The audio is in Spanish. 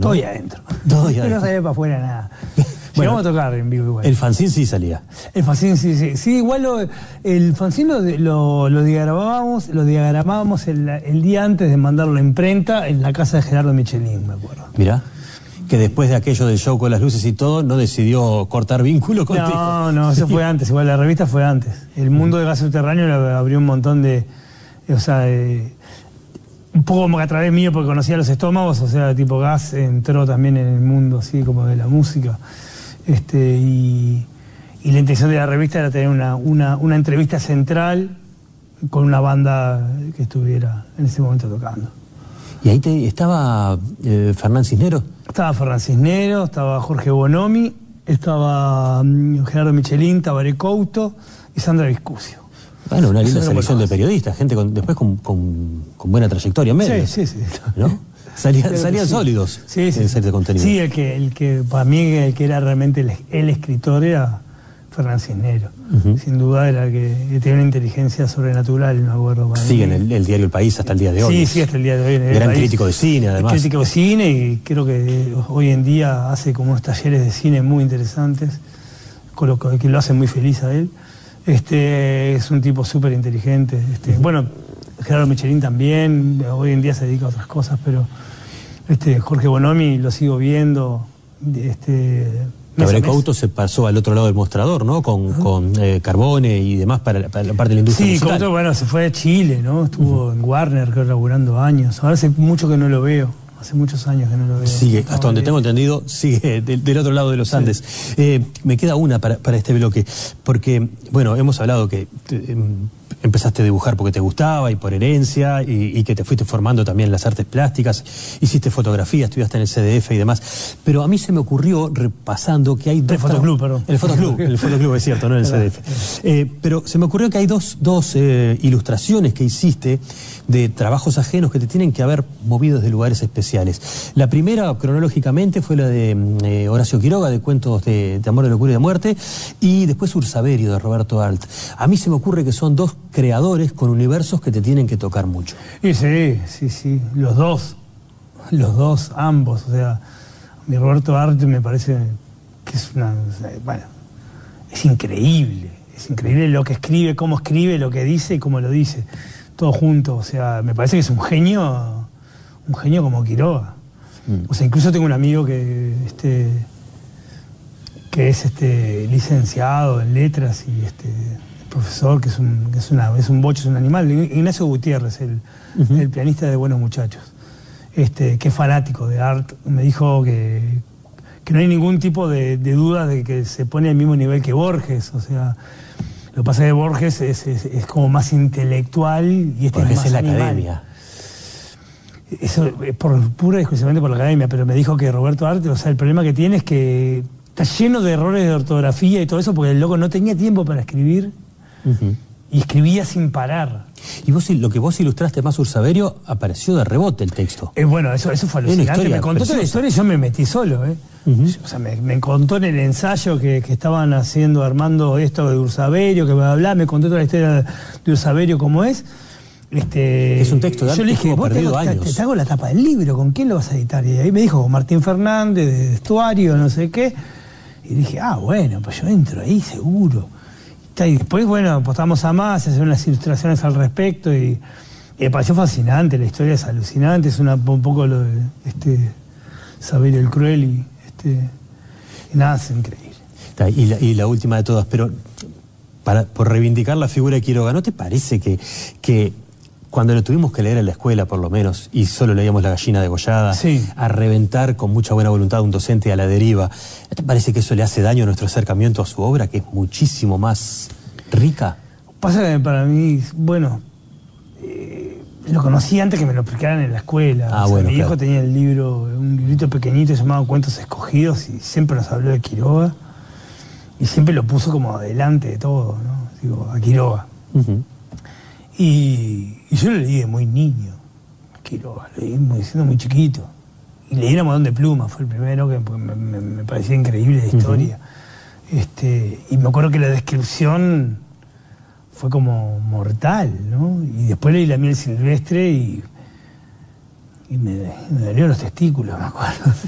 Todo ahí adentro. Todo ahí No adentro. salía para afuera nada. Bueno, Llegamos a tocar en vivo igual. El fanzine sí salía. El fanzine, sí. Sí, igual el fanzine lo diagramábamos el día antes de mandarlo a la imprenta en la casa de Gerardo Michelin, me acuerdo. Mirá, que después de aquello del show con las luces y todo, no decidió cortar vínculo contigo. No, eso fue antes, igual la revista fue antes. El mundo de gas subterráneo abrió un montón de... O sea, un poco como que a través mío, porque conocía los estómagos, o sea, tipo Gas entró también en el mundo así como de la música. Y la intención de la revista era tener una entrevista central con una banda que estuviera en ese momento tocando. ¿Y ahí estaba Fernán Cisneros? Estaba Ferran Cisneros, estaba Jorge Bonomi, estaba Gerardo Michelin, Tabaré Couto y Sandra Viscucio. Bueno, una linda selección de periodistas, gente después con buena trayectoria en medios. Sí. ¿No? Salían sólidos sí. en set de contenido. Sí, el que para mí el que era realmente el escritor era Fernan Cisneros. Sin duda era que tenía una inteligencia sobrenatural, me acuerdo. Sigue en el diario El País hasta el día de hoy. Sí, hasta el día de hoy. Gran crítico de cine, además. Crítico de cine, y creo que hoy en día hace como unos talleres de cine muy interesantes, con lo que lo hace muy feliz a él. Es un tipo súper inteligente. Bueno, Gerardo Michelin también, hoy en día se dedica a otras cosas, pero Jorge Bonomi lo sigo viendo. Tabaré Couto se pasó al otro lado del mostrador, ¿no? Con Carbone y demás para la parte de la industria musical. Couto, bueno, se fue a Chile, ¿no? Estuvo en Warner, creo, laburando años. Ahora hace mucho que no lo veo. Hace muchos años que no lo veo. Sigue, hasta donde tengo entendido, sigue del otro lado de los Andes. Sí. Me queda una para este bloque, porque, bueno, hemos hablado que empezaste a dibujar porque te gustaba y por herencia, y que te fuiste formando también en las artes plásticas, hiciste fotografía, estudiaste en el CDF y demás. Pero a mí se me ocurrió, repasando, que hay dos... El fotoclub, perdón. El fotoclub, es cierto, no en el CDF. Pero se me ocurrió que hay dos ilustraciones que hiciste de trabajos ajenos que te tienen que haber movido desde lugares especiales. La primera, cronológicamente, fue la de Horacio Quiroga, de Cuentos de Amor, de Locura y de Muerte, y después Ursaverio, de Roberto Arlt. A mí se me ocurre que son dos creadores con universos que te tienen que tocar mucho. Sí, los dos, ambos. O sea, mi Roberto Arlt me parece que es es increíble lo que escribe, cómo escribe, lo que dice y cómo lo dice. Todo junto, o sea, me parece que es un genio como Quiroga. O sea, incluso tengo un amigo que es licenciado en letras y profesor, que es un bocho, es un animal, Ignacio Gutiérrez, el pianista de Buenos Muchachos, que es fanático de Arlt. Me dijo que no hay ningún tipo de duda de que se pone al mismo nivel que Borges. O sea, lo que pasa es que Borges es como más intelectual y Borges es más es la animal. academia. Eso pura y exclusivamente por la academia, pero me dijo que Roberto Arlt, o sea, el problema que tiene es que está lleno de errores de ortografía y todo eso, porque el loco no tenía tiempo para escribir y escribía sin parar. Y lo que vos ilustraste más, Ursaverio, apareció de rebote el texto. Bueno, eso fue alucinante. Me contó toda la historia y yo me metí solo, O sea, me contó en el ensayo que estaban armando esto de Ursaverio, que me contó toda la historia de Ursaverio, cómo es. Es un texto de Arlt, yo le dije, vos te hago la tapa del libro, ¿con quién lo vas a editar? Y ahí me dijo, con Martín Fernández, de Estuario, no sé qué. Y dije, bueno, pues yo entro ahí seguro. Y después, bueno, apostamos a más, hacer unas ilustraciones al respecto y me pareció fascinante, la historia es alucinante, es un poco lo de Saberio el Cruel y nada, es increíble. Y la última de todas, pero por reivindicar la figura de Quiroga, ¿no te parece que cuando lo tuvimos que leer en la escuela, por lo menos, y solo leíamos La gallina degollada, a reventar con mucha buena voluntad a un docente a la deriva, ¿no te parece que eso le hace daño a nuestro acercamiento a su obra, que es muchísimo más rica? Pasa que para mí, bueno, lo conocí antes que me lo explicaran en la escuela. Mi hijo tenía el libro, un librito pequeñito llamado Cuentos Escogidos, y siempre nos habló de Quiroga, y siempre lo puso como adelante de todo, ¿no? Digo, a Quiroga. Y yo lo leí de muy niño, Quiroga, lo leí siendo muy chiquito. Y leí El Modón de Plumas, fue el primero, que me parecía increíble la historia. Y me acuerdo que la descripción fue como mortal, ¿no? Y después leí La miel silvestre y me dolieron los testículos, me acuerdo.